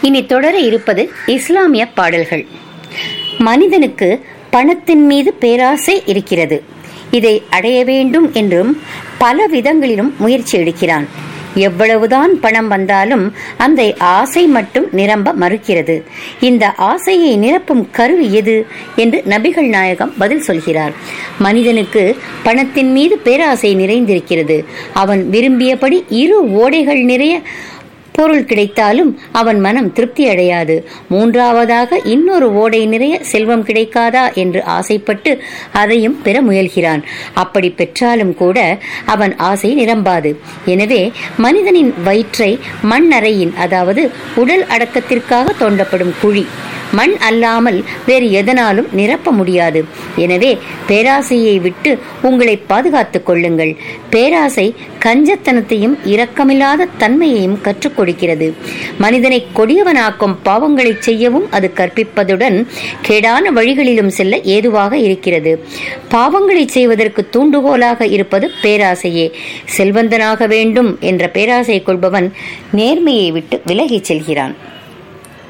இனி தொடர இருப்பது இஸ்லாமிய பாடல்கள். மனிதனுக்கு பணத்தின் மீது பேராசை இருக்கிறது. இதை அடைய வேண்டும் என்றும் பல விதங்களிலும் முயற்சி எடுக்கிறான். எவ்வளவுதான் பணம் வந்தாலும் அந்த ஆசை மட்டும் நிரம்ப மறுக்கிறது. இந்த ஆசையை நிரப்பும் கருவி எது என்று நபிகள் நாயகம் பதில் சொல்கிறார். மனிதனுக்கு பணத்தின் மீது பேராசை நிறைந்திருக்கிறது. அவன் விரும்பியபடி 2 ஓடைகள் நிறைய பொருள் கிடைத்தாலும் அவன் மனம் திருப்தி அடையாது. 3ஆவதாக இன்னொரு ஓடை நிறைய செல்வம் கிடைக்காதா என்று ஆசைப்பட்டு அதையும் பெற முயல்கிறான். அப்படி பெற்றாலும் கூட அவன் ஆசை நிரம்பாது. எனவே மனிதனின் வயிற்றை மண் அறையின், அதாவது உடல் அடக்கத்திற்காக தோண்டப்படும் குழி, மண் அல்லாமல் வேறு எதனாலும் நிரப்ப முடியாது. எனவே பேராசையை விட்டு உங்களை பாதுகாத்துக் கொள்ளுங்கள். பேராசை கஞ்சத்தனத்தையும் இரக்கமில்லாத தன்மையையும் கற்றுக் கொடுக்கிறது. மனிதனை கொடியவனாக்கும் பாவங்களை செய்யவும் அது கற்பிப்பதுடன் கேடான வழிகளிலும் செல்ல ஏதுவாக இருக்கிறது. பாவங்களை செய்வதற்கு தூண்டுகோலாக இருப்பது பேராசையே. செல்வந்தனாக வேண்டும் என்ற பேராசை கொள்பவன் நேர்மையை விட்டு விலகிச் செல்கிறான்.